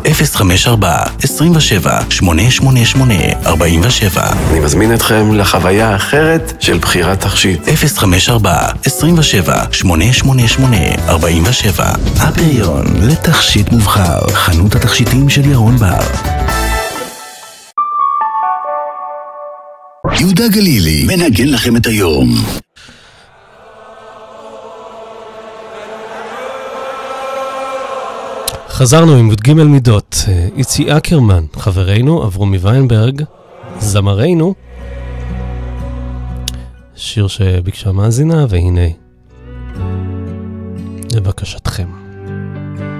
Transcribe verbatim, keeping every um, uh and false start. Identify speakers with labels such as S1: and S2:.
S1: אפס חמש ארבע, עשרים ושבע, שמונה שמונה שמונה, ארבעים ושבע.
S2: אני מזמין אתכם לחוויה אחרת של בחירת תכשיט.
S1: אפס חמש ארבע, עשרים ושבע, שמונה שמונה שמונה, ארבעים ושבע. הפריון לתכשיט מובחר. חנות התכשיטים של ירון בר. יהודה גלילי מנגן לכם את היום.
S3: חזרנו עם י"ג מידות. איצי אקרמן, חברינו, אברומי ויינברג, זמרינו, שיר שביקשה מאזינה, והנה לבקשתכם.